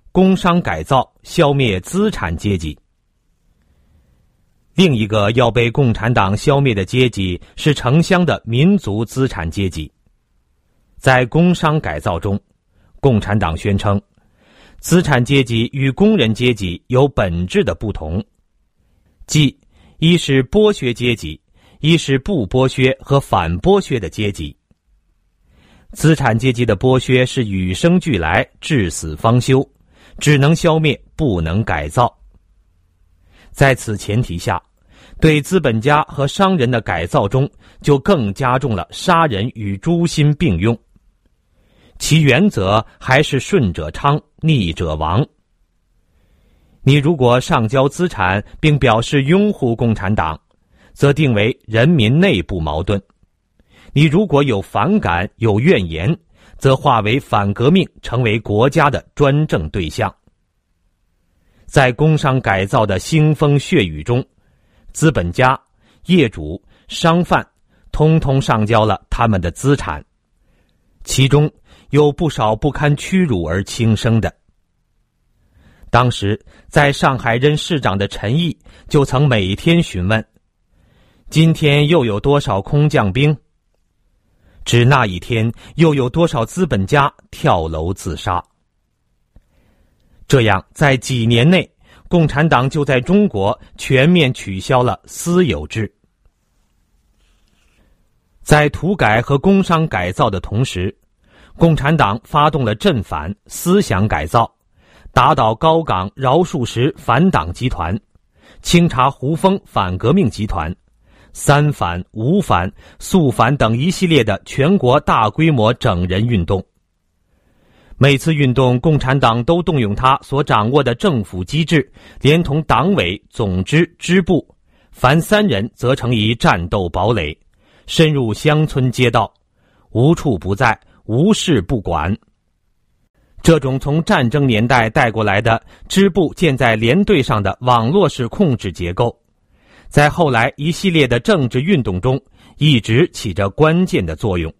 工商改造，消灭资产阶级。另一个要被共产党消灭的阶级是城乡的民族资产阶级。在工商改造中，共产党宣称，资产阶级与工人阶级有本质的不同，即一是剥削阶级，一是不剥削和反剥削的阶级。资产阶级的剥削是与生俱来，至死方休，只能消灭，不能改造。在此前提下，对资本家和商人的改造中，就更加重了杀人与诛心并用。其原则还是顺者昌，逆者亡。你如果上交资产并表示拥护共产党，则定为人民内部矛盾；你如果有反感、有怨言，则化为反革命，成为国家的专政对象。在工商改造的腥风血雨中，资本家、业主、商贩通通上交了他们的资产，其中有不少不堪屈辱而轻生的。当时在上海任市长的陈毅就曾每天询问，今天又有多少空降兵？指那一天又有多少资本家跳楼自杀？这样在几年内，共产党就在中国全面取消了私有制。在土改和工商改造的同时，共产党发动了镇反、思想改造，打倒高岗饶漱石反党集团，清查胡风反革命集团，三反、五反、肃反等一系列的全国大规模整人运动。每次运动，共产党都动用他所掌握的政府机制，连同党委、总支、支部，凡3人则成一战斗堡垒，深入乡村街道，无处不在，无事不管。这种从战争年代带过来的支部建在连队上的网络式控制结构，在后来一系列的政治运动中一直起着关键的作用。